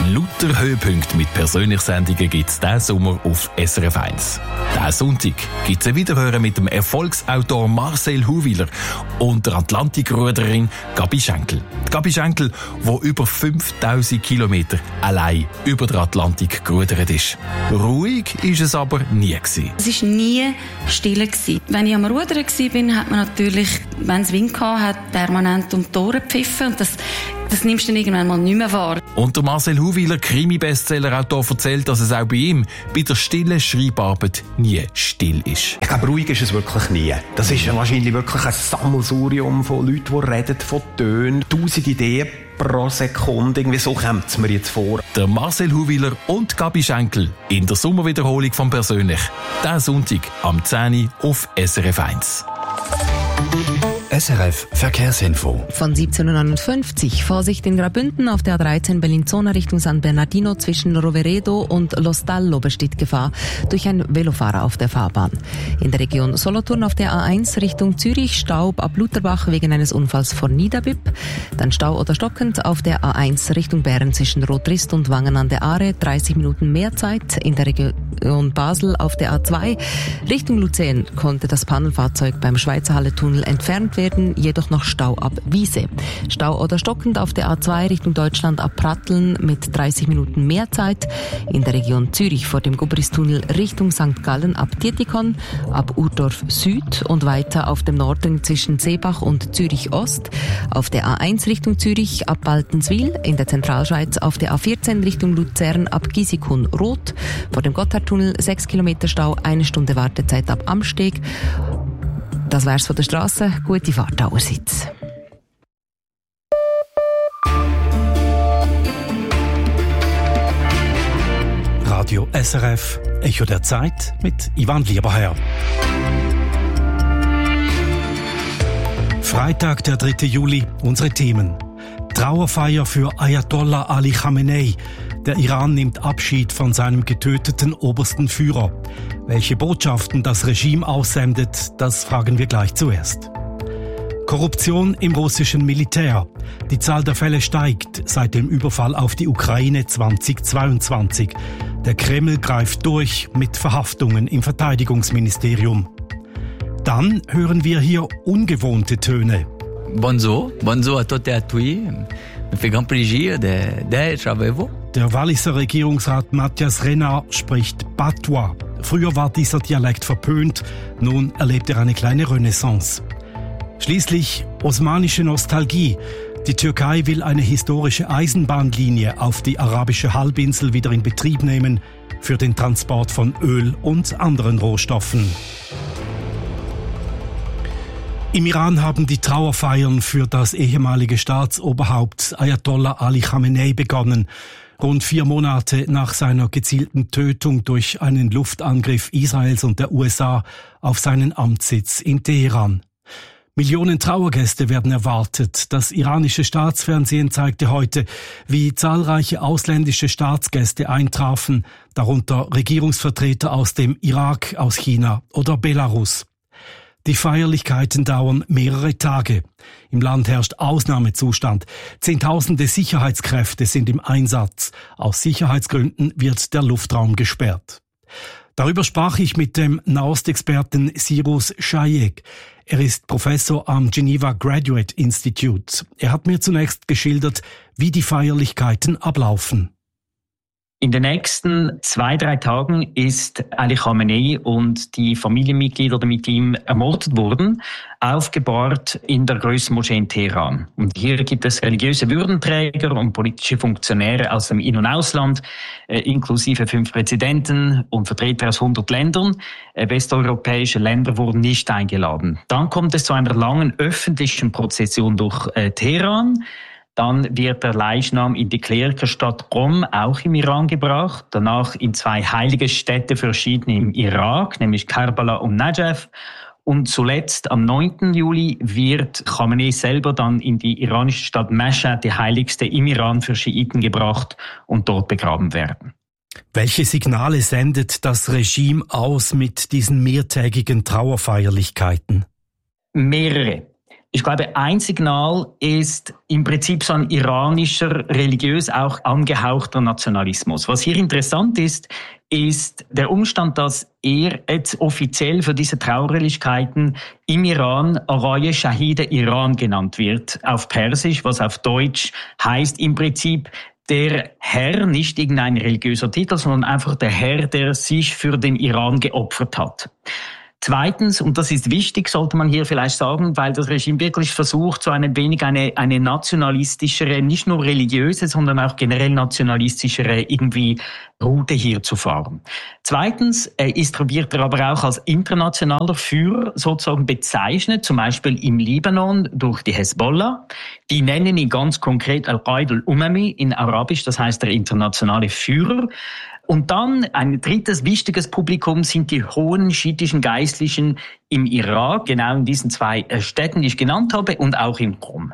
Lauter Höhepunkte mit Persönlichsendungen gibt es diesen Sommer auf SRF 1. Diesen Sonntag gibt es ein Wiederhören mit dem Erfolgsautor Marcel Huwiler und der Atlantikruderin Gabi Schenkel. Gabi Schenkel, die über 5000 Kilometer allein über den Atlantik gerudert ist. Ruhig ist es aber nie gewesen. Es war nie still gewesen. Wenn ich am Rudern war, hat man natürlich, wenn es Wind hatte, permanent um die Ohren gepfiffen. Und das nimmst du dann irgendwann mal nicht mehr wahr. Und der Marcel Huwiler, Krimi-Bestseller-Autor, erzählt, dass es auch bei ihm bei der stillen Schreibarbeit nie still ist. Ich glaube, ruhig ist es wirklich nie. Das ist wahrscheinlich wirklich ein Sammelsurium von Leuten, die reden, von Tönen, 1000 Ideen pro Sekunde. Irgendwie so kommt es mir jetzt vor. Der Marcel Huwiler und Gabi Schenkel in der Sommerwiederholung von Persönlich. Diesen Sonntag am 10 Uhr auf SRF 1. SRF Verkehrsinfo. Von 17:59 Uhr. Vorsicht in Graubünden auf der A13 Bellinzona Richtung San Bernardino zwischen Roveredo und Lo Stallo besteht Gefahr durch einen Velofahrer auf der Fahrbahn. In der Region Solothurn auf der A1 Richtung Zürich Stau ab Lutherbach wegen eines Unfalls vor Niederbipp. Dann Stau oder stockend auf der A1 Richtung Bern zwischen Rotrist und Wangen an der Aare. 30 Minuten mehr Zeit. In der Region Basel auf der A2 Richtung Luzern konnte das Pannenfahrzeug beim Schweizer Halle-Tunnel entfernt werden, jedoch noch Stau ab Wiese. Stau oder stockend auf der A2 Richtung Deutschland ab Pratteln mit 30 Minuten mehr Zeit. In der Region Zürich vor dem Gubristunnel Richtung St. Gallen ab Dietikon, ab Urdorf Süd und weiter auf dem Norden zwischen Seebach und Zürich Ost. Auf der A1 Richtung Zürich ab Baltenswil. In der Zentralschweiz auf der A14 Richtung Luzern ab Gisikun Rot. Vor dem Gotthardtunnel 6 Kilometer Stau, 1 Stunde Wartezeit ab Amsteg. Das wär's von der Strasse. Gute Fahrt allerseits. Radio SRF, Echo der Zeit mit Ivan Lieberherr. Freitag, der 3. Juli, unsere Themen. Trauerfeier für Ayatollah Ali Khamenei. Der Iran nimmt Abschied von seinem getöteten obersten Führer. Welche Botschaften das Regime aussendet, das fragen wir gleich zuerst. Korruption im russischen Militär. Die Zahl der Fälle steigt seit dem Überfall auf die Ukraine 2022. Der Kreml greift durch mit Verhaftungen im Verteidigungsministerium. Dann hören wir hier ungewohnte Töne. Bonjour à toutes et à tous. Me fait grand plaisir d'être avec vous. Der Walliser Regierungsrat Matthias Renard spricht Patois. Früher war dieser Dialekt verpönt, nun erlebt er eine kleine Renaissance. Schließlich osmanische Nostalgie. Die Türkei will eine historische Eisenbahnlinie auf die arabische Halbinsel wieder in Betrieb nehmen für den Transport von Öl und anderen Rohstoffen. Im Iran haben die Trauerfeiern für das ehemalige Staatsoberhaupt Ayatollah Ali Khamenei begonnen. Rund 4 Monate nach seiner gezielten Tötung durch einen Luftangriff Israels und der USA auf seinen Amtssitz in Teheran. Millionen Trauergäste werden erwartet. Das iranische Staatsfernsehen zeigte heute, wie zahlreiche ausländische Staatsgäste eintrafen, darunter Regierungsvertreter aus dem Irak, aus China oder Belarus. Die Feierlichkeiten dauern mehrere Tage. Im Land herrscht Ausnahmezustand. Zehntausende Sicherheitskräfte sind im Einsatz. Aus Sicherheitsgründen wird der Luftraum gesperrt. Darüber sprach ich mit dem Nahostexperten Cyrus Chayek. Er ist Professor am Geneva Graduate Institute. Er hat mir zunächst geschildert, wie die Feierlichkeiten ablaufen. In den nächsten 2-3 Tagen ist Ali Khamenei und die Familienmitglieder, die mit ihm ermordet wurden, aufgebahrt in der größten Moschee in Teheran. Und hier gibt es religiöse Würdenträger und politische Funktionäre aus dem In- und Ausland, inklusive 5 Präsidenten und Vertreter aus 100 Ländern. Westeuropäische Länder wurden nicht eingeladen. Dann kommt es zu einer langen öffentlichen Prozession durch Teheran. Dann wird der Leichnam in die Klerikerstadt Qom, auch im Iran, gebracht. Danach in 2 heilige Städte verschieden im Irak, nämlich Karbala und Najaf. Und zuletzt am 9. Juli wird Khamenei selber dann in die iranische Stadt Mashhad, die heiligste im Iran für Schiiten, gebracht und dort begraben werden. Welche Signale sendet das Regime aus mit diesen mehrtägigen Trauerfeierlichkeiten? Mehrere. Ich glaube, ein Signal ist im Prinzip so ein iranischer, religiös auch angehauchter Nationalismus. Was hier interessant ist der Umstand, dass er jetzt offiziell für diese Trauerlichkeiten im Iran Araye Shahide Iran genannt wird, auf Persisch, was auf Deutsch heißt im Prinzip der Herr, nicht irgendein religiöser Titel, sondern einfach der Herr, der sich für den Iran geopfert hat. Zweitens, und das ist wichtig, sollte man hier vielleicht sagen, weil das Regime wirklich versucht, so ein wenig eine nationalistischere, nicht nur religiöse, sondern auch generell nationalistischere irgendwie Route hier zu fahren. Zweitens wird er aber auch als internationaler Führer sozusagen bezeichnet, zum Beispiel im Libanon durch die Hezbollah. Die nennen ihn ganz konkret Al-Qaid al-Umami in Arabisch, das heißt der internationale Führer. Und dann ein drittes wichtiges Publikum sind die hohen schiitischen Geistlichen im Irak, genau in diesen zwei Städten, die ich genannt habe, und auch in Qom.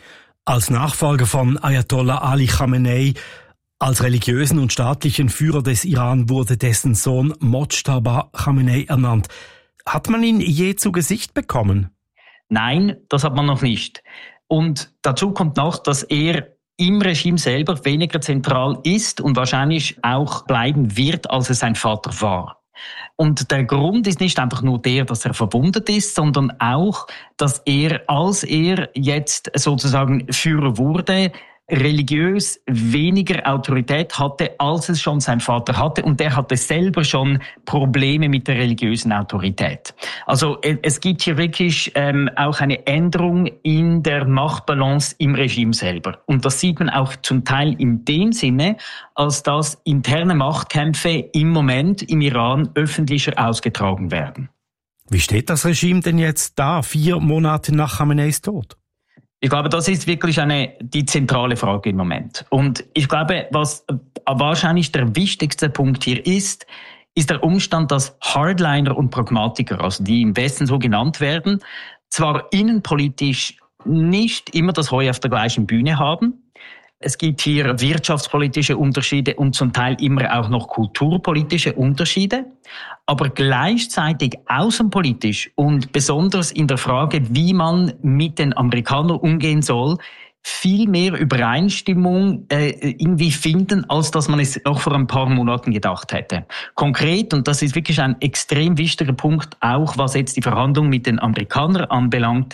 Als Nachfolger von Ayatollah Ali Khamenei, als religiösen und staatlichen Führer des Iran wurde dessen Sohn Mojtaba Khamenei ernannt. Hat man ihn je zu Gesicht bekommen? Nein, das hat man noch nicht. Und dazu kommt noch, dass er im Regime selber weniger zentral ist und wahrscheinlich auch bleiben wird, als es sein Vater war. Und der Grund ist nicht einfach nur der, dass er verwundet ist, sondern auch, dass als er jetzt sozusagen Führer wurde, religiös weniger Autorität hatte, als es schon sein Vater hatte. Und der hatte selber schon Probleme mit der religiösen Autorität. Also es gibt hier wirklich auch eine Änderung in der Machtbalance im Regime selber. Und das sieht man auch zum Teil in dem Sinne, als dass interne Machtkämpfe im Moment im Iran öffentlicher ausgetragen werden. Wie steht das Regime denn jetzt da, 4 Monate nach Khameneis Tod? Ich glaube, das ist wirklich die zentrale Frage im Moment. Und ich glaube, was wahrscheinlich der wichtigste Punkt hier ist der Umstand, dass Hardliner und Pragmatiker, also die im Westen so genannt werden, zwar innenpolitisch nicht immer das Heu auf der gleichen Bühne haben. Es gibt hier wirtschaftspolitische Unterschiede und zum Teil immer auch noch kulturpolitische Unterschiede. Aber gleichzeitig außenpolitisch und besonders in der Frage, wie man mit den Amerikanern umgehen soll, viel mehr Übereinstimmung irgendwie finden, als dass man es noch vor ein paar Monaten gedacht hätte. Konkret, und das ist wirklich ein extrem wichtiger Punkt, auch was jetzt die Verhandlungen mit den Amerikanern anbelangt,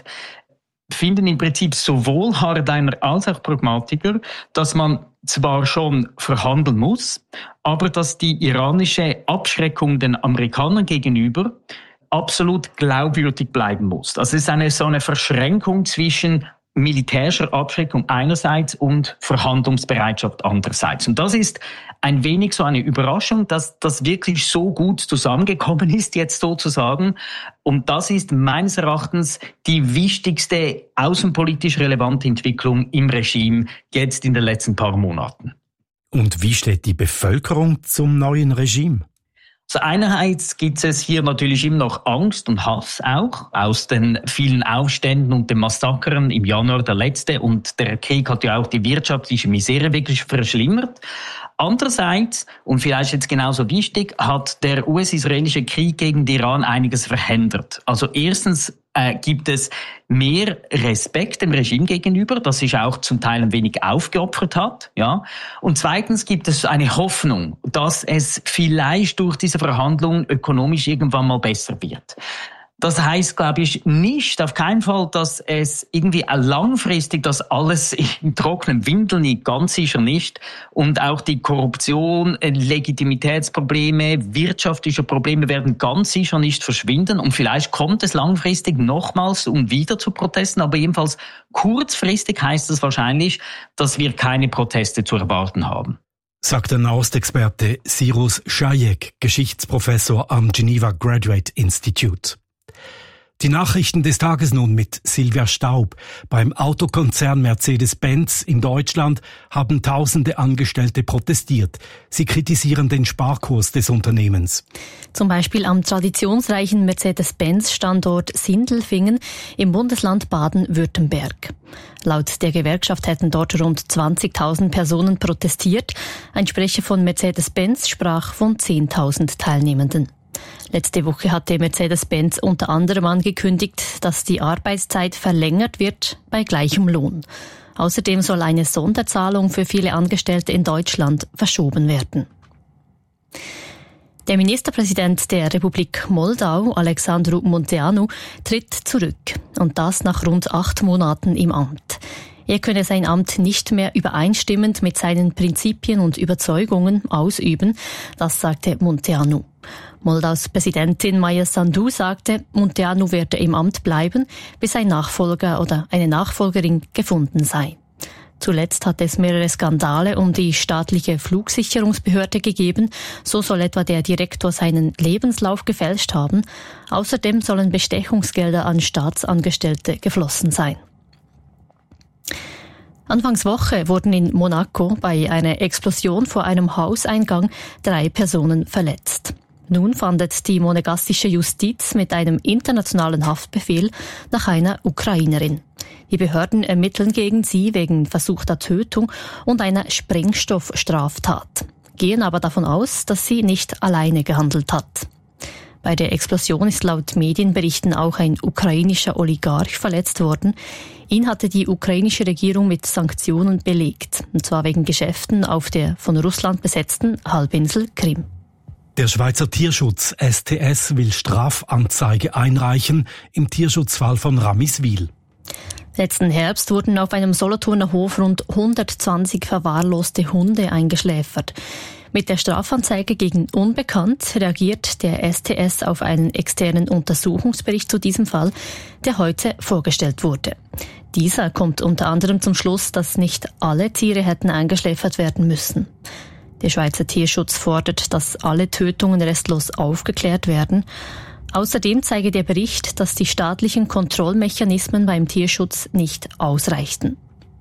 finden im Prinzip sowohl Hardliner als auch Pragmatiker, dass man zwar schon verhandeln muss, aber dass die iranische Abschreckung den Amerikanern gegenüber absolut glaubwürdig bleiben muss. Das ist so eine Verschränkung zwischen militärischer Abschreckung einerseits und Verhandlungsbereitschaft andererseits. Und das ist ein wenig so eine Überraschung, dass das wirklich so gut zusammengekommen ist, jetzt sozusagen. Und das ist meines Erachtens die wichtigste außenpolitisch relevante Entwicklung im Regime jetzt in den letzten paar Monaten. Und wie steht die Bevölkerung zum neuen Regime? Also einerseits gibt es hier natürlich immer noch Angst und Hass auch aus den vielen Aufständen und den Massakern im Januar der letzte, und der Krieg hat ja auch die wirtschaftliche Misere wirklich verschlimmert. Andererseits, und vielleicht jetzt genauso wichtig, hat der US-israelische Krieg gegen den Iran einiges verändert. Also erstens gibt es mehr Respekt dem Regime gegenüber, das sich auch zum Teil ein wenig aufgeopfert hat, ja. Und zweitens gibt es eine Hoffnung, dass es vielleicht durch diese Verhandlungen ökonomisch irgendwann mal besser wird. Das heißt, glaube ich, nicht, auf keinen Fall, dass es irgendwie langfristig das alles in trockenen Windeln liegt, ganz sicher nicht. Und auch die Korruption, Legitimitätsprobleme, wirtschaftliche Probleme werden ganz sicher nicht verschwinden. Und vielleicht kommt es langfristig nochmals und wieder zu Protesten, aber jedenfalls kurzfristig heißt es wahrscheinlich, dass wir keine Proteste zu erwarten haben. Sagt der Nahostexperte Cyrus Shayek, Geschichtsprofessor am Geneva Graduate Institute. Die Nachrichten des Tages nun mit Silvia Staub. Beim Autokonzern Mercedes-Benz in Deutschland haben tausende Angestellte protestiert. Sie kritisieren den Sparkurs des Unternehmens. Zum Beispiel am traditionsreichen Mercedes-Benz-Standort Sindelfingen im Bundesland Baden-Württemberg. Laut der Gewerkschaft hätten dort rund 20.000 Personen protestiert. Ein Sprecher von Mercedes-Benz sprach von 10.000 Teilnehmenden. Letzte Woche hatte Mercedes-Benz unter anderem angekündigt, dass die Arbeitszeit verlängert wird bei gleichem Lohn. Außerdem soll eine Sonderzahlung für viele Angestellte in Deutschland verschoben werden. Der Ministerpräsident der Republik Moldau, Alexandru Munteanu, tritt zurück. Und das nach rund 8 Monaten im Amt. Er könne sein Amt nicht mehr übereinstimmend mit seinen Prinzipien und Überzeugungen ausüben, das sagte Munteanu. Moldaus Präsidentin Maia Sandu sagte, Munteanu werde im Amt bleiben, bis ein Nachfolger oder eine Nachfolgerin gefunden sei. Zuletzt hat es mehrere Skandale um die staatliche Flugsicherungsbehörde gegeben. So soll etwa der Direktor seinen Lebenslauf gefälscht haben. Außerdem sollen Bestechungsgelder an Staatsangestellte geflossen sein. Anfangswoche wurden in Monaco bei einer Explosion vor einem Hauseingang 3 Personen verletzt. Nun fahndet die monegassische Justiz mit einem internationalen Haftbefehl nach einer Ukrainerin. Die Behörden ermitteln gegen sie wegen versuchter Tötung und einer Sprengstoffstraftat, gehen aber davon aus, dass sie nicht alleine gehandelt hat. Bei der Explosion ist laut Medienberichten auch ein ukrainischer Oligarch verletzt worden. Ihn hatte die ukrainische Regierung mit Sanktionen belegt, und zwar wegen Geschäften auf der von Russland besetzten Halbinsel Krim. Der Schweizer Tierschutz STS will Strafanzeige einreichen im Tierschutzfall von Ramiswil. Letzten Herbst wurden auf einem Solothurner Hof rund 120 verwahrloste Hunde eingeschläfert. Mit der Strafanzeige gegen Unbekannt reagiert der STS auf einen externen Untersuchungsbericht zu diesem Fall, der heute vorgestellt wurde. Dieser kommt unter anderem zum Schluss, dass nicht alle Tiere hätten eingeschläfert werden müssen. Der Schweizer Tierschutz fordert, dass alle Tötungen restlos aufgeklärt werden. Außerdem zeige der Bericht, dass die staatlichen Kontrollmechanismen beim Tierschutz nicht ausreichten.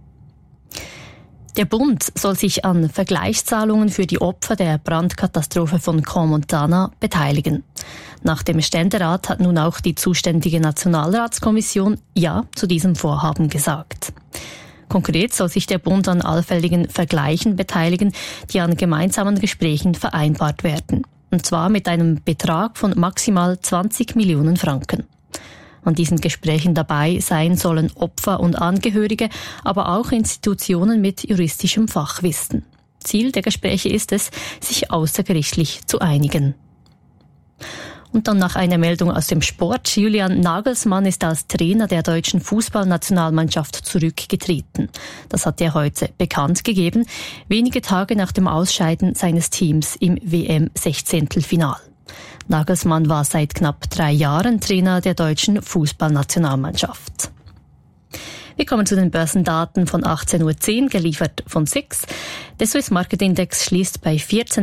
Der Bund soll sich an Vergleichszahlungen für die Opfer der Brandkatastrophe von Crans-Montana beteiligen. Nach dem Ständerat hat nun auch die zuständige Nationalratskommission Ja zu diesem Vorhaben gesagt. Konkret soll sich der Bund an allfälligen Vergleichen beteiligen, die an gemeinsamen Gesprächen vereinbart werden. Und zwar mit einem Betrag von maximal 20 Millionen Franken. An diesen Gesprächen dabei sein sollen Opfer und Angehörige, aber auch Institutionen mit juristischem Fachwissen. Ziel der Gespräche ist es, sich außergerichtlich zu einigen. Und dann nach einer Meldung aus dem Sport. Julian Nagelsmann ist als Trainer der deutschen Fußballnationalmannschaft zurückgetreten. Das hat er heute bekannt gegeben, wenige Tage nach dem Ausscheiden seines Teams im WM-16-Final. Nagelsmann war seit knapp 3 Jahren Trainer der deutschen Fußballnationalmannschaft. Wir kommen zu den Börsendaten von 18.10 Uhr, geliefert von SIX. Der Swiss Market Index schließt bei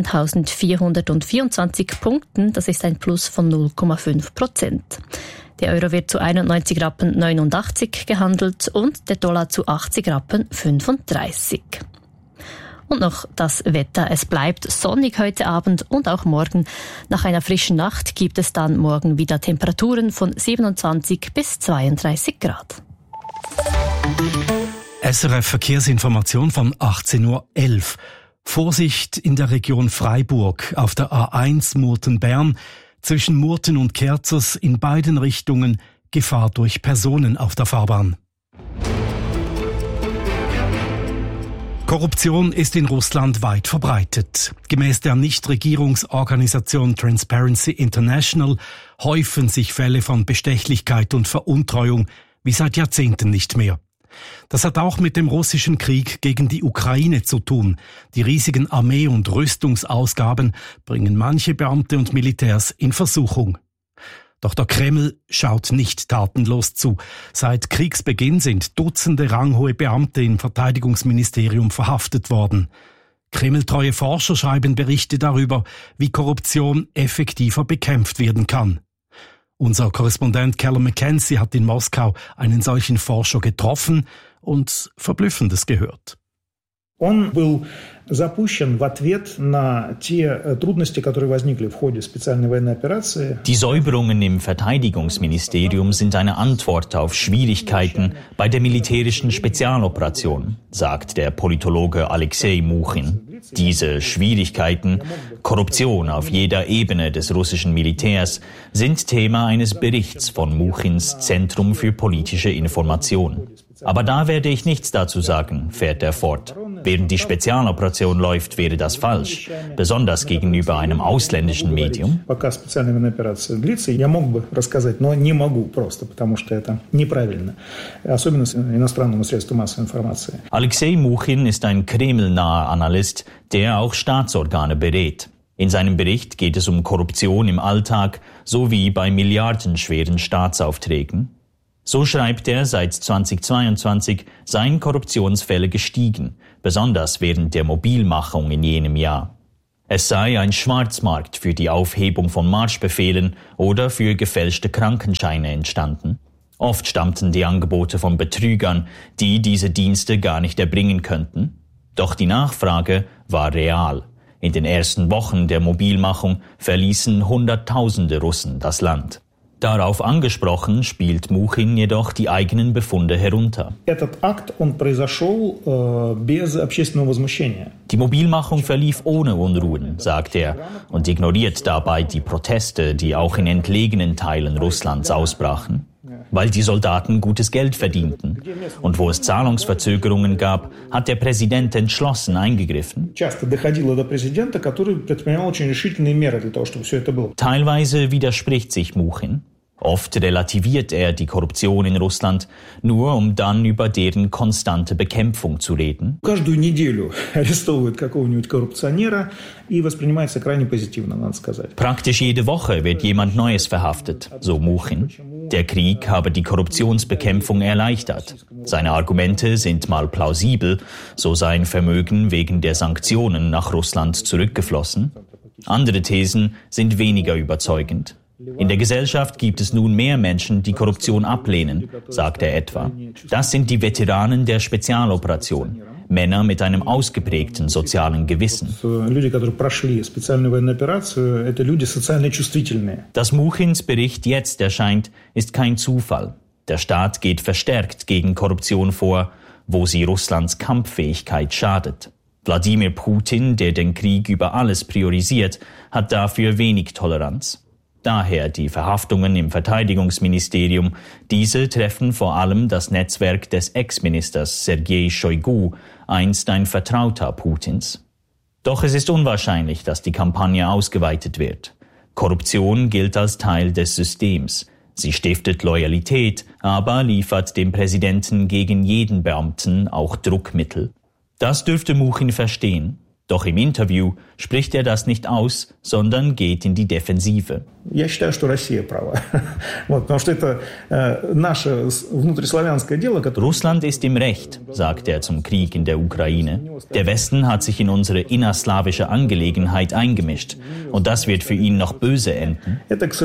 14.424 Punkten. Das ist ein Plus von 0,5%. Der Euro wird zu 91,89 Rappen gehandelt und der Dollar zu 80,35 Rappen. Und noch das Wetter. Es bleibt sonnig heute Abend und auch morgen. Nach einer frischen Nacht gibt es dann morgen wieder Temperaturen von 27 bis 32 Grad. SRF Verkehrsinformation von 18.11 Uhr. Vorsicht in der Region Freiburg auf der A1 Murten-Bern. Zwischen Murten und Kerzers in beiden Richtungen Gefahr durch Personen auf der Fahrbahn. Korruption ist in Russland weit verbreitet. Gemäß der Nichtregierungsorganisation Transparency International häufen sich Fälle von Bestechlichkeit und Veruntreuung wie seit Jahrzehnten nicht mehr. Das hat auch mit dem russischen Krieg gegen die Ukraine zu tun. Die riesigen Armee- und Rüstungsausgaben bringen manche Beamte und Militärs in Versuchung. Doch der Kreml schaut nicht tatenlos zu. Seit Kriegsbeginn sind Dutzende ranghohe Beamte im Verteidigungsministerium verhaftet worden. Kremltreue Forscher schreiben Berichte darüber, wie Korruption effektiver bekämpft werden kann. Unser Korrespondent Callum McKenzie hat in Moskau einen solchen Forscher getroffen und Verblüffendes gehört. Он был запущен в ответ на те трудности, которые возникли в ходе специальной военной операции. Die Säuberungen im Verteidigungsministerium sind eine Antwort auf Schwierigkeiten bei der militärischen Spezialoperation, sagt der Politologe Alexei Muchin. Diese Schwierigkeiten, Korruption auf jeder Ebene des russischen Militärs, sind Thema eines Berichts von Muchins Zentrum für politische Information. Aber da werde ich nichts dazu sagen, fährt er fort. Während die Spezialoperation läuft, wäre das falsch, besonders gegenüber einem ausländischen Medium. Alexei Muchin ist ein kremlnaher Analyst, der auch Staatsorgane berät. In seinem Bericht geht es um Korruption im Alltag sowie bei milliardenschweren Staatsaufträgen. So schreibt er, seit 2022 seien Korruptionsfälle gestiegen, besonders während der Mobilmachung in jenem Jahr. Es sei ein Schwarzmarkt für die Aufhebung von Marschbefehlen oder für gefälschte Krankenscheine entstanden. Oft stammten die Angebote von Betrügern, die diese Dienste gar nicht erbringen könnten. Doch die Nachfrage war real. In den ersten Wochen der Mobilmachung verließen Hunderttausende Russen das Land. Darauf angesprochen, spielt Muchin jedoch die eigenen Befunde herunter. Die Mobilmachung verlief ohne Unruhen, sagt er, und ignoriert dabei die Proteste, die auch in entlegenen Teilen Russlands ausbrachen. Weil die Soldaten gutes Geld verdienten. Und wo es Zahlungsverzögerungen gab, hat der Präsident entschlossen eingegriffen. Teilweise widerspricht sich Muchin. Oft relativiert er die Korruption in Russland, nur um dann über deren konstante Bekämpfung zu reden. Praktisch jede Woche wird jemand Neues verhaftet, so Muchin. Der Krieg habe die Korruptionsbekämpfung erleichtert. Seine Argumente sind mal plausibel, so sein Vermögen wegen der Sanktionen nach Russland zurückgeflossen. Andere Thesen sind weniger überzeugend. In der Gesellschaft gibt es nun mehr Menschen, die Korruption ablehnen, sagt er etwa. Das sind die Veteranen der Spezialoperation, Männer mit einem ausgeprägten sozialen Gewissen. Dass Muchins Bericht jetzt erscheint, ist kein Zufall. Der Staat geht verstärkt gegen Korruption vor, wo sie Russlands Kampffähigkeit schadet. Wladimir Putin, der den Krieg über alles priorisiert, hat dafür wenig Toleranz. Daher die Verhaftungen im Verteidigungsministerium. Diese treffen vor allem das Netzwerk des Ex-Ministers Sergei Shoigu, einst ein Vertrauter Putins. Doch es ist unwahrscheinlich, dass die Kampagne ausgeweitet wird. Korruption gilt als Teil des Systems. Sie stiftet Loyalität, aber liefert dem Präsidenten gegen jeden Beamten auch Druckmittel. Das dürfte Muchin verstehen. Doch im Interview spricht er das nicht aus, sondern geht in die Defensive. Russland ist im Recht, sagt er zum Krieg in der Ukraine. Der Westen hat sich in unsere innerslawische Angelegenheit eingemischt. Und das wird für ihn noch böse enden.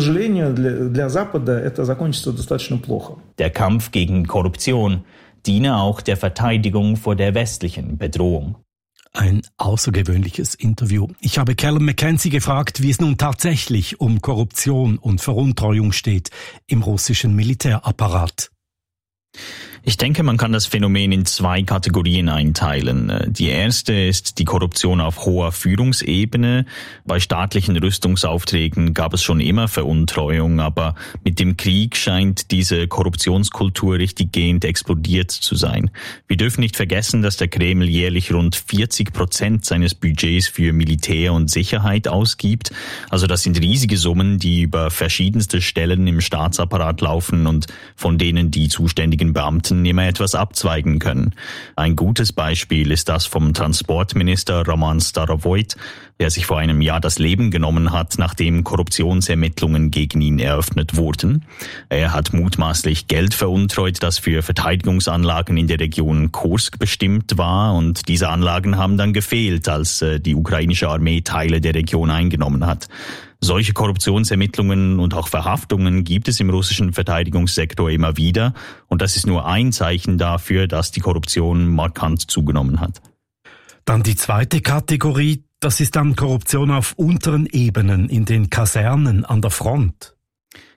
Der Kampf gegen Korruption diene auch der Verteidigung vor der westlichen Bedrohung. Ein außergewöhnliches Interview. Ich habe Callum McKenzie gefragt, wie es nun tatsächlich um Korruption und Veruntreuung steht im russischen Militärapparat. Ich denke, man kann das Phänomen in zwei Kategorien einteilen. Die erste ist die Korruption auf hoher Führungsebene. Bei staatlichen Rüstungsaufträgen gab es schon immer Veruntreuung, aber mit dem Krieg scheint diese Korruptionskultur richtiggehend explodiert zu sein. Wir dürfen nicht vergessen, dass der Kreml jährlich rund 40% seines Budgets für Militär und Sicherheit ausgibt. Also das sind riesige Summen, die über verschiedenste Stellen im Staatsapparat laufen und von denen die zuständigen Beamten immer etwas abzweigen können. Ein gutes Beispiel ist das vom Transportminister Roman Starovoyt, der sich vor einem Jahr das Leben genommen hat, nachdem Korruptionsermittlungen gegen ihn eröffnet wurden. Er hat mutmaßlich Geld veruntreut, das für Verteidigungsanlagen in der Region Kursk bestimmt war, und diese Anlagen haben dann gefehlt, als die ukrainische Armee Teile der Region eingenommen hat. Solche Korruptionsermittlungen und auch Verhaftungen gibt es im russischen Verteidigungssektor immer wieder, und das ist nur ein Zeichen dafür, dass die Korruption markant zugenommen hat. Dann die zweite Kategorie, das ist dann Korruption auf unteren Ebenen, in den Kasernen, an der Front.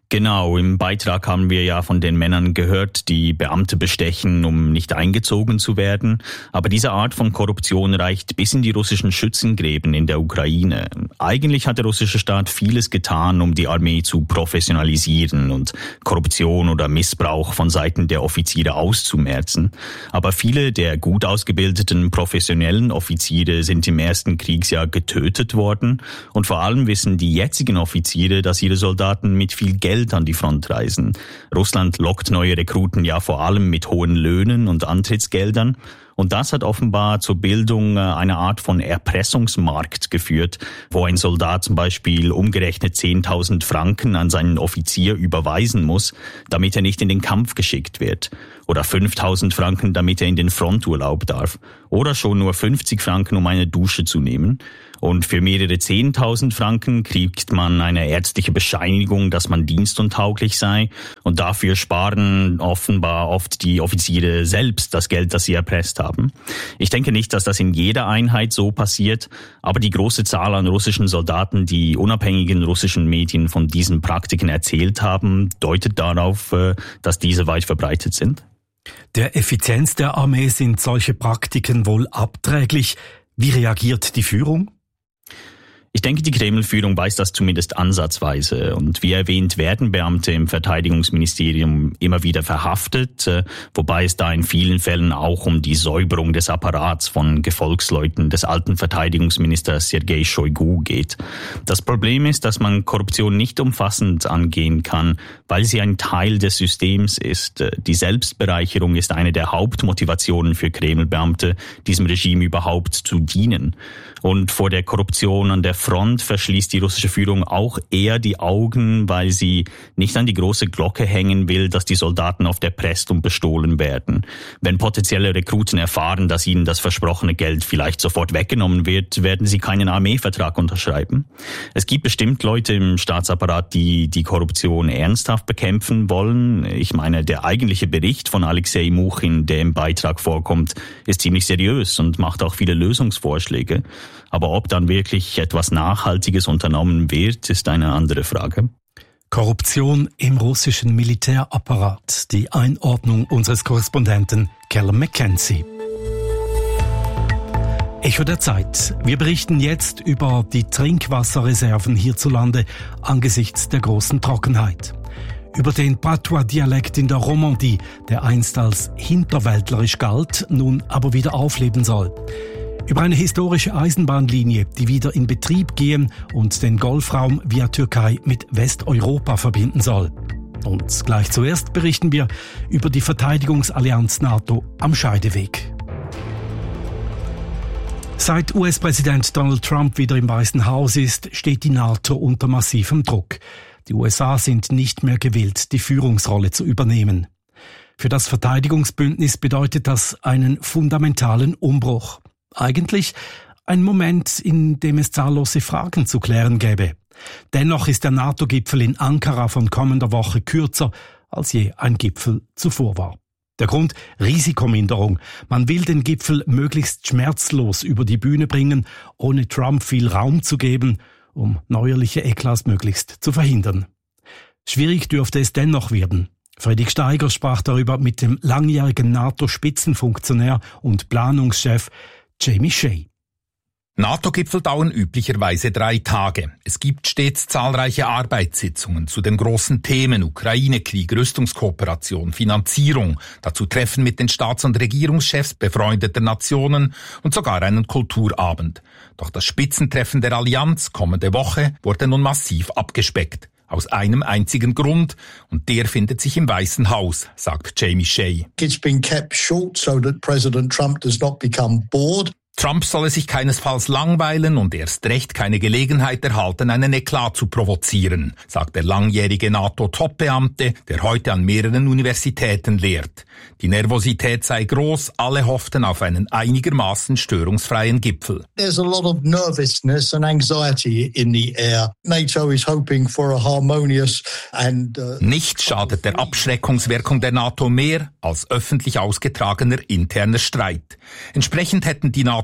Genau, im Beitrag haben wir ja von den Männern gehört, die Beamte bestechen, um nicht eingezogen zu werden. Aber diese Art von Korruption reicht bis in die russischen Schützengräben in der Ukraine. Eigentlich hat der russische Staat vieles getan, um die Armee zu professionalisieren und Korruption oder Missbrauch von Seiten der Offiziere auszumerzen. Aber viele der gut ausgebildeten professionellen Offiziere sind im ersten Kriegsjahr getötet worden. Und vor allem wissen die jetzigen Offiziere, dass ihre Soldaten mit viel Geld an die Front reisen. Russland lockt neue Rekruten ja vor allem mit hohen Löhnen und Antrittsgeldern. Und das hat offenbar zur Bildung einer Art von Erpressungsmarkt geführt, wo ein Soldat zum Beispiel umgerechnet 10.000 Franken an seinen Offizier überweisen muss, damit er nicht in den Kampf geschickt wird. Oder 5.000 Franken, damit er in den Fronturlaub darf. Oder schon nur 50 Franken, um eine Dusche zu nehmen. Und für mehrere 10.000 Franken kriegt man eine ärztliche Bescheinigung, dass man dienstuntauglich sei. Und dafür sparen offenbar oft die Offiziere selbst das Geld, das sie erpresst haben. Ich denke nicht, dass das in jeder Einheit so passiert. Aber die große Zahl an russischen Soldaten, die unabhängigen russischen Medien von diesen Praktiken erzählt haben, deutet darauf, dass diese weit verbreitet sind. Der Effizienz der Armee sind solche Praktiken wohl abträglich. Wie reagiert die Führung? Ich denke, die Kreml-Führung weiß das zumindest ansatzweise. Und wie erwähnt, werden Beamte im Verteidigungsministerium immer wieder verhaftet, wobei es da in vielen Fällen auch um die Säuberung des Apparats von Gefolgsleuten des alten Verteidigungsministers Sergei Shoigu geht. Das Problem ist, dass man Korruption nicht umfassend angehen kann, weil sie ein Teil des Systems ist. Die Selbstbereicherung ist eine der Hauptmotivationen für Kreml-Beamte, diesem Regime überhaupt zu dienen. Und vor der Korruption an der Front verschließt die russische Führung auch eher die Augen, weil sie nicht an die große Glocke hängen will, dass die Soldaten oft erpresst und bestohlen werden. Wenn potenzielle Rekruten erfahren, dass ihnen das versprochene Geld vielleicht sofort weggenommen wird, werden sie keinen Armeevertrag unterschreiben. Es gibt bestimmt Leute im Staatsapparat, die die Korruption ernsthaft bekämpfen wollen. Ich meine, der eigentliche Bericht von Alexei Muchin, der im Beitrag vorkommt, ist ziemlich seriös und macht auch viele Lösungsvorschläge. Aber ob dann wirklich etwas Nachhaltiges unternommen wird, ist eine andere Frage. Korruption im russischen Militärapparat. Die Einordnung unseres Korrespondenten Callum McKenzie. Echo der Zeit. Wir berichten jetzt über die Trinkwasserreserven hierzulande angesichts der großen Trockenheit. Über den Patois-Dialekt in der Romandie, der einst als hinterwäldlerisch galt, nun aber wieder aufleben soll. Über eine historische Eisenbahnlinie, die wieder in Betrieb gehen und den Golfraum via Türkei mit Westeuropa verbinden soll. Und gleich zuerst berichten wir über die Verteidigungsallianz NATO am Scheideweg. Seit US-Präsident Donald Trump wieder im Weißen Haus ist, steht die NATO unter massivem Druck. Die USA sind nicht mehr gewillt, die Führungsrolle zu übernehmen. Für das Verteidigungsbündnis bedeutet das einen fundamentalen Umbruch. Eigentlich ein Moment, in dem es zahllose Fragen zu klären gäbe. Dennoch ist der NATO-Gipfel in Ankara von kommender Woche kürzer, als je ein Gipfel zuvor war. Der Grund: Risikominderung. Man will den Gipfel möglichst schmerzlos über die Bühne bringen, ohne Trump viel Raum zu geben, um neuerliche Eklats möglichst zu verhindern. Schwierig dürfte es dennoch werden. Fredrik Steiger sprach darüber mit dem langjährigen NATO-Spitzenfunktionär und Planungschef Jamie Shea. NATO-Gipfel dauern üblicherweise 3 Tage. Es gibt stets zahlreiche Arbeitssitzungen zu den großen Themen Ukraine-Krieg, Rüstungskooperation, Finanzierung, dazu Treffen mit den Staats- und Regierungschefs befreundeter Nationen und sogar einen Kulturabend. Doch das Spitzentreffen der Allianz kommende Woche wurde nun massiv abgespeckt. Aus einem einzigen Grund, und der findet sich im Weißen Haus, sagt Jamie Shea. It's been kept short so that President Trump does not become bored. Trump solle sich keinesfalls langweilen und erst recht keine Gelegenheit erhalten, einen Eklat zu provozieren, sagt der langjährige NATO-Top-Beamte, der heute an mehreren Universitäten lehrt. Die Nervosität sei groß, alle hofften auf einen einigermaßen störungsfreien Gipfel. There's a lot of nervousness and anxiety in the air. NATO is hoping for a harmonious and Nichts schadet der Abschreckungswirkung der NATO mehr als öffentlich ausgetragener interner Streit. Entsprechend hätten die NATO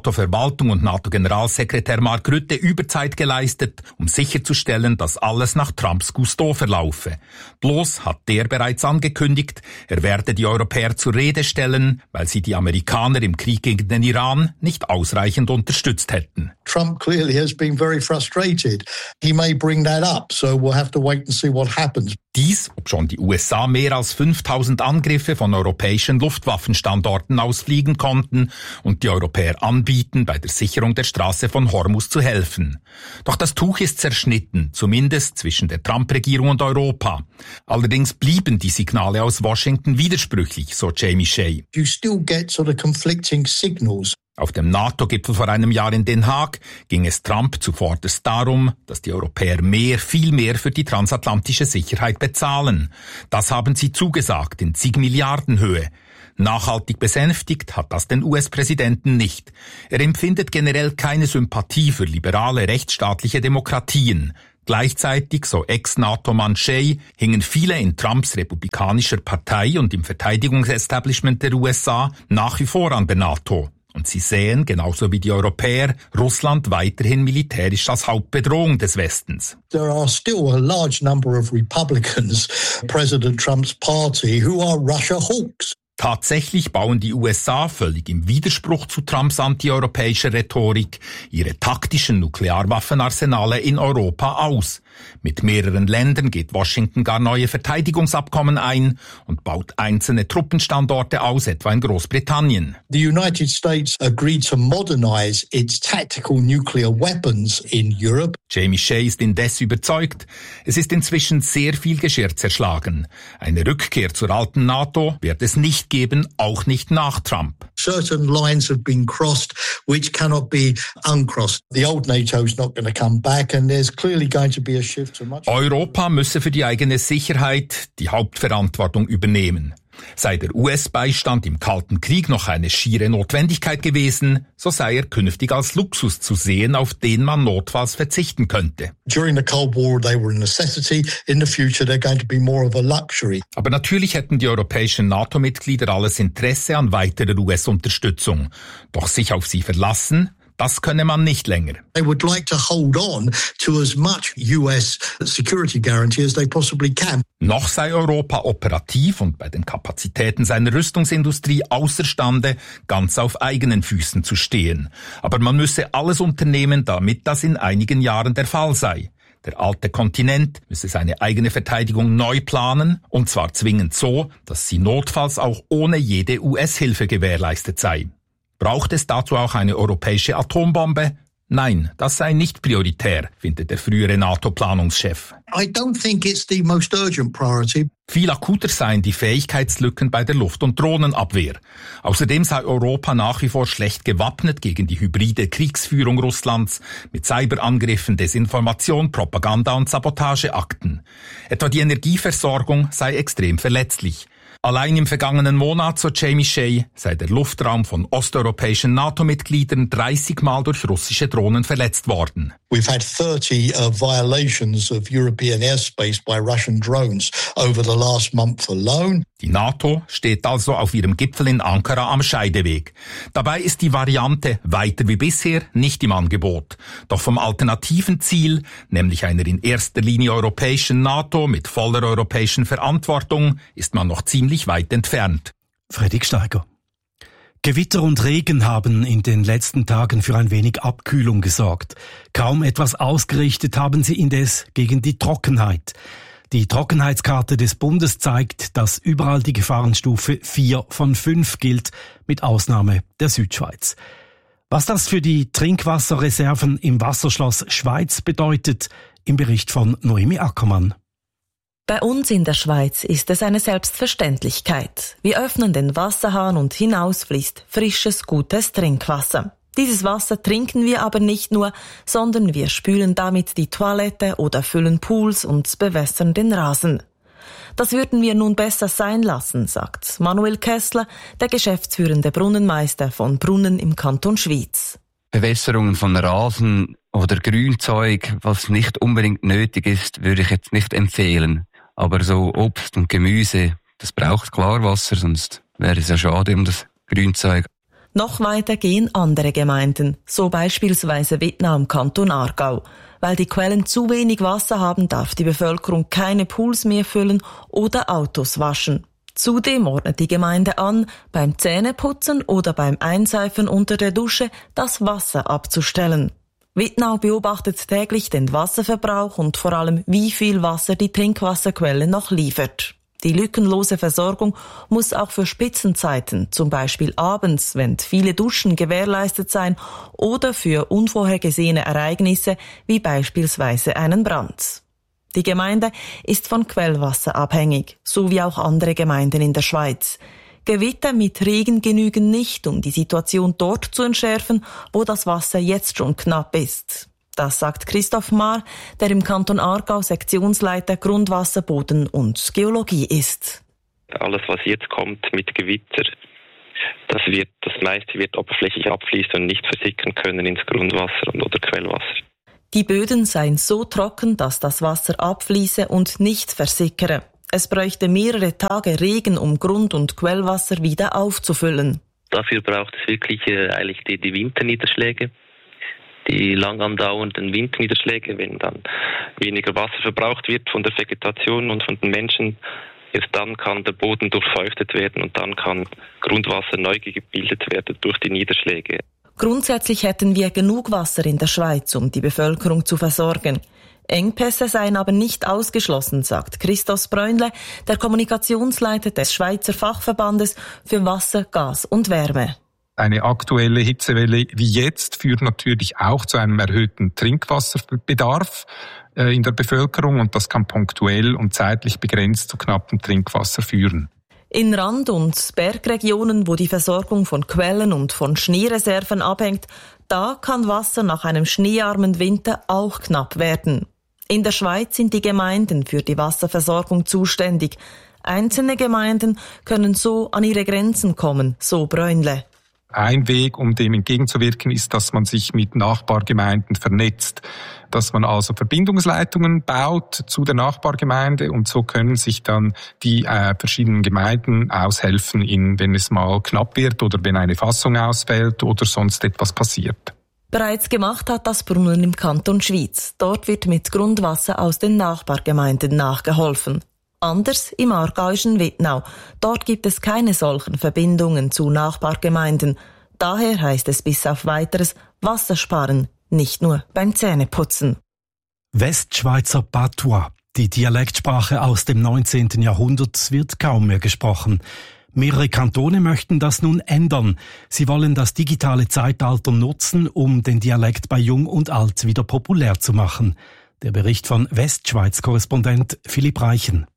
NATO-Verwaltung und NATO-Generalsekretär Mark Rutte Überzeit geleistet, um sicherzustellen, dass alles nach Trumps Gusto verlaufe. Bloß hat der bereits angekündigt, er werde die Europäer zur Rede stellen, weil sie die Amerikaner im Krieg gegen den Iran nicht ausreichend unterstützt hätten. Trump clearly has been very frustrated. He may bring that up, so we'll have to wait and see what happens. Dies, obschon die USA mehr als 5000 Angriffe von europäischen Luftwaffenstandorten ausfliegen konnten und die Europäer anbieten, bei der Sicherung der Straße von Hormuz zu helfen. Doch das Tuch ist zerschnitten, zumindest zwischen der Trump-Regierung und Europa. Allerdings blieben die Signale aus Washington widersprüchlich, so Jamie Shea. You still get sort of conflicting signals. Auf dem NATO-Gipfel vor einem Jahr in Den Haag ging es Trump zuvorderst darum, dass die Europäer viel mehr für die transatlantische Sicherheit bezahlen. Das haben sie zugesagt in zig Milliardenhöhe. Nachhaltig besänftigt hat das den US-Präsidenten nicht. Er empfindet generell keine Sympathie für liberale rechtsstaatliche Demokratien. Gleichzeitig, so Ex-NATO-Mann Shea, hingen viele in Trumps republikanischer Partei und im Verteidigungsestablishment der USA nach wie vor an der NATO. Und sie sehen, genauso wie die Europäer, Russland weiterhin militärisch als Hauptbedrohung des Westens. There are still a large number of Republicans, President Trump's party, who are Russia hawks. Tatsächlich bauen die USA völlig im Widerspruch zu Trumps antieuropäischer Rhetorik ihre taktischen Nuklearwaffenarsenale in Europa aus. Mit mehreren Ländern geht Washington gar neue Verteidigungsabkommen ein und baut einzelne Truppenstandorte aus, etwa in Großbritannien. The United States agreed to modernize its tactical nuclear weapons in Europe. Jamie Shea ist indes überzeugt, es ist inzwischen sehr viel Geschirr zerschlagen. Eine Rückkehr zur alten NATO wird es nicht geben, auch nicht nach Trump. Certain lines have been crossed which cannot be uncrossed. The old NATO is not going to come back and there's clearly going to be a shift to much. Europa müsse für die eigene Sicherheit die Hauptverantwortung übernehmen. Sei der US-Beistand im Kalten Krieg noch eine schiere Notwendigkeit gewesen, so sei er künftig als Luxus zu sehen, auf den man notfalls verzichten könnte. During the Cold War they were a necessity. In the future they're going to be more of a luxury. Aber natürlich hätten die europäischen NATO-Mitglieder alles Interesse an weiterer US-Unterstützung. Doch sich auf sie verlassen, das könne man nicht länger. They would like to hold on to as much US security guarantee as they possibly can. Noch sei Europa operativ und bei den Kapazitäten seiner Rüstungsindustrie außerstande, ganz auf eigenen Füßen zu stehen. Aber man müsse alles unternehmen, damit das in einigen Jahren der Fall sei. Der alte Kontinent müsse seine eigene Verteidigung neu planen, und zwar zwingend so, dass sie notfalls auch ohne jede US-Hilfe gewährleistet sei. Braucht es dazu auch eine europäische Atombombe? Nein, das sei nicht prioritär, findet der frühere NATO-Planungschef. I don't think it's the most urgent priority. Viel akuter seien die Fähigkeitslücken bei der Luft- und Drohnenabwehr. Außerdem sei Europa nach wie vor schlecht gewappnet gegen die hybride Kriegsführung Russlands mit Cyberangriffen, Desinformation, Propaganda und Sabotageakten. Etwa die Energieversorgung sei extrem verletzlich. Allein im vergangenen Monat, so Jamie Shea, sei der Luftraum von osteuropäischen NATO-Mitgliedern 30 Mal durch russische Drohnen verletzt worden. We've had 30 violations of European airspace by Russian drones over the last month alone. Die NATO steht also auf ihrem Gipfel in Ankara am Scheideweg. Dabei ist die Variante weiter wie bisher nicht im Angebot. Doch vom alternativen Ziel, nämlich einer in erster Linie europäischen NATO mit voller europäischen Verantwortung, ist man noch ziemlich weit entfernt. Fredrik Steiger. Gewitter und Regen haben in den letzten Tagen für ein wenig Abkühlung gesorgt. Kaum etwas ausgerichtet haben sie indes gegen die Trockenheit. Die Trockenheitskarte des Bundes zeigt, dass überall die Gefahrenstufe 4 von 5 gilt, mit Ausnahme der Südschweiz. Was das für die Trinkwasserreserven im Wasserschloss Schweiz bedeutet, im Bericht von Noemi Ackermann. Bei uns in der Schweiz ist es eine Selbstverständlichkeit. Wir öffnen den Wasserhahn und hinaus fließt frisches, gutes Trinkwasser. Dieses Wasser trinken wir aber nicht nur, sondern wir spülen damit die Toilette oder füllen Pools und bewässern den Rasen. Das würden wir nun besser sein lassen, sagt Manuel Kessler, der geschäftsführende Brunnenmeister von Brunnen im Kanton Schwyz. Bewässerungen von Rasen oder Grünzeug, was nicht unbedingt nötig ist, würde ich jetzt nicht empfehlen. Aber so Obst und Gemüse, das braucht Klarwasser, sonst wäre es ja schade um das Grünzeug. Noch weiter gehen andere Gemeinden, so beispielsweise Wittnau im Kanton Aargau. Weil die Quellen zu wenig Wasser haben, darf die Bevölkerung keine Pools mehr füllen oder Autos waschen. Zudem ordnet die Gemeinde an, beim Zähneputzen oder beim Einseifen unter der Dusche das Wasser abzustellen. Wittnau beobachtet täglich den Wasserverbrauch und vor allem, wie viel Wasser die Trinkwasserquelle noch liefert. Die lückenlose Versorgung muss auch für Spitzenzeiten, zum Beispiel abends, wenn viele Duschen gewährleistet sein, oder für unvorhergesehene Ereignisse, wie beispielsweise einen Brand. Die Gemeinde ist von Quellwasser abhängig, so wie auch andere Gemeinden in der Schweiz. Gewitter mit Regen genügen nicht, um die Situation dort zu entschärfen, wo das Wasser jetzt schon knapp ist. Das sagt Christoph Maar, der im Kanton Aargau Sektionsleiter Grundwasser, Boden und Geologie ist. Alles, was jetzt kommt mit Gewitter, das meiste wird oberflächlich abfließen und nicht versickern können ins Grundwasser oder Quellwasser. Die Böden seien so trocken, dass das Wasser abfließe und nicht versickere. Es bräuchte mehrere Tage Regen, um Grund- und Quellwasser wieder aufzufüllen. Dafür braucht es wirklich eigentlich die Winterniederschläge. Die lang andauernden Winterniederschläge, wenn dann weniger Wasser verbraucht wird von der Vegetation und von den Menschen, erst dann kann der Boden durchfeuchtet werden und dann kann Grundwasser neu gebildet werden durch die Niederschläge. Grundsätzlich hätten wir genug Wasser in der Schweiz, um die Bevölkerung zu versorgen. Engpässe seien aber nicht ausgeschlossen, sagt Christoph Bräunle, der Kommunikationsleiter des Schweizer Fachverbandes für Wasser, Gas und Wärme. Eine aktuelle Hitzewelle wie jetzt führt natürlich auch zu einem erhöhten Trinkwasserbedarf in der Bevölkerung und das kann punktuell und zeitlich begrenzt zu knappem Trinkwasser führen. In Rand- und Bergregionen, wo die Versorgung von Quellen und von Schneereserven abhängt, da kann Wasser nach einem schneearmen Winter auch knapp werden. In der Schweiz sind die Gemeinden für die Wasserversorgung zuständig. Einzelne Gemeinden können so an ihre Grenzen kommen, so Bräunle. Ein Weg, um dem entgegenzuwirken, ist, dass man sich mit Nachbargemeinden vernetzt. Dass man also Verbindungsleitungen baut zu der Nachbargemeinde und so können sich dann die verschiedenen Gemeinden aushelfen, wenn es mal knapp wird oder wenn eine Fassung ausfällt oder sonst etwas passiert. Bereits gemacht hat das Brunnen im Kanton Schwyz. Dort wird mit Grundwasser aus den Nachbargemeinden nachgeholfen. Anders im aargauischen Wittnau. Dort gibt es keine solchen Verbindungen zu Nachbargemeinden. Daher heißt es bis auf Weiteres Wasser sparen, nicht nur beim Zähneputzen. Westschweizer Patois, die Dialektsprache aus dem 19. Jahrhundert, wird kaum mehr gesprochen. Mehrere Kantone möchten das nun ändern. Sie wollen das digitale Zeitalter nutzen, um den Dialekt bei Jung und Alt wieder populär zu machen. Der Bericht von Westschweiz-Korrespondent Philipp Reichen.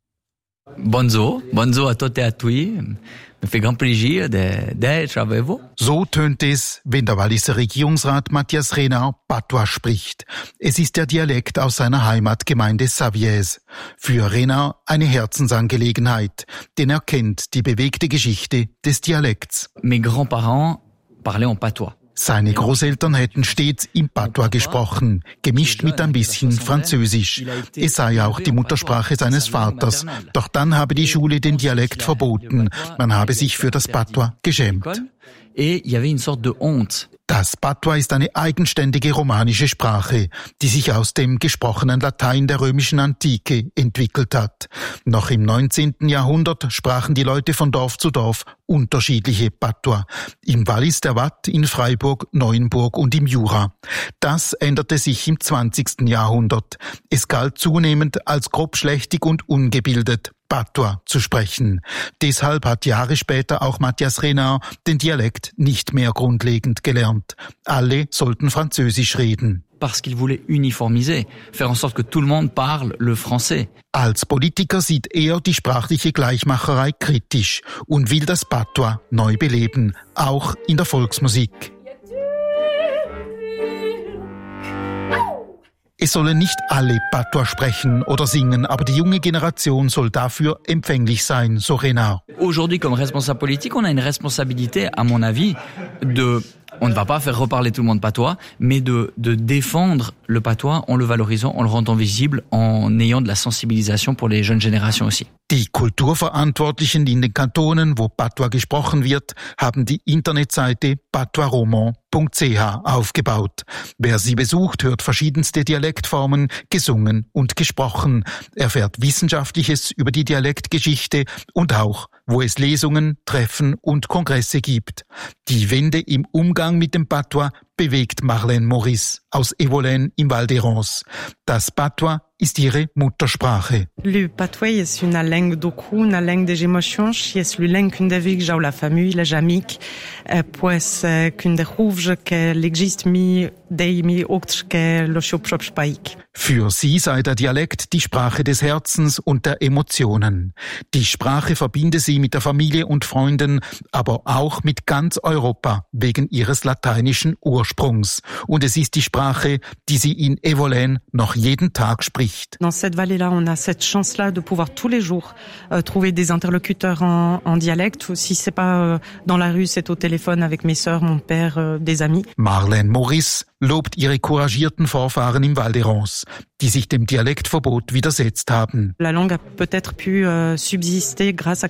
Bonjour à toutes et à tous. Me fait grand plaisir d'être avec vous. So tönt es, wenn der Walliser Regierungsrat Matthias Renard Patois spricht. Es ist der Dialekt aus seiner Heimatgemeinde Savièse. Für Renard eine Herzensangelegenheit, denn er kennt die bewegte Geschichte des Dialekts. Mes grands-parents parlaient en patois. Seine Großeltern hätten stets im Patois gesprochen, gemischt mit ein bisschen Französisch. Es sei auch die Muttersprache seines Vaters. Doch dann habe die Schule den Dialekt verboten. Man habe sich für das Patois geschämt. Das Patois ist eine eigenständige romanische Sprache, die sich aus dem gesprochenen Latein der römischen Antike entwickelt hat. Noch im 19. Jahrhundert sprachen die Leute von Dorf zu Dorf unterschiedliche Patois. Im Wallis der Watt, in Freiburg, Neuenburg und im Jura. Das änderte sich im 20. Jahrhundert. Es galt zunehmend als grobschlächtig und ungebildet, Patois zu sprechen. Deshalb hat Jahre später auch Matthias Renard den Dialekt nicht mehr grundlegend gelernt. Alle sollten Französisch reden. Parce qu'il voulait uniformiser, faire en sorte que tout le monde parle le français. Als Politiker sieht er die sprachliche Gleichmacherei kritisch und will das Patois neu beleben, auch in der Volksmusik. Es sollen nicht alle Patois sprechen oder singen, aber die junge Generation soll dafür empfänglich sein, so Renard. Aujourd'hui, comme responsable politique, on a une responsabilité, à mon avis, de On ne va pas faire reparler tout le monde patois, mais de défendre le patois en le valorisant, en le rendant visible, en ayant de la sensibilisation pour les jeunes générations aussi. Die Kulturverantwortlichen in den Kantonen, wo Patois gesprochen wird, haben die Internetseite patoisroman.ch aufgebaut. Wer sie besucht, hört verschiedenste Dialektformen, gesungen und gesprochen, erfährt Wissenschaftliches über die Dialektgeschichte und auch, wo es Lesungen, Treffen und Kongresse gibt. Die Wende im Umgang mit dem Patois bewegt Marlène Maurice aus Evolène im Val d'Hérens. Das Patois ist ihre Muttersprache. Le patois jest una langue doku, una langue des emotions, jest le langue kunde vig jau la famille, la jamik, pues kunde rovge ke l'exist mi dei mi oktr ke lo shopshopspaik. Für sie sei der Dialekt die Sprache des Herzens und der Emotionen. Die Sprache verbinde sie mit der Familie und Freunden, aber auch mit ganz Europa wegen ihres lateinischen Ursprungs. Und es ist die Sprache, die sie in Evolène noch jeden Tag spricht. Dans cette vallée-là, on a cette chance-là de pouvoir tous les jours trouver des interlocuteurs en dialecte. Si c'est pas dans la rue, c'est au téléphone avec mes sœurs, mon père, des amis. Marlène Maurice lobt ihre couragierten Vorfahren im Val d'Hérens, die sich dem Dialektverbot widersetzt haben. La langue a peut-être pu subsister grâce à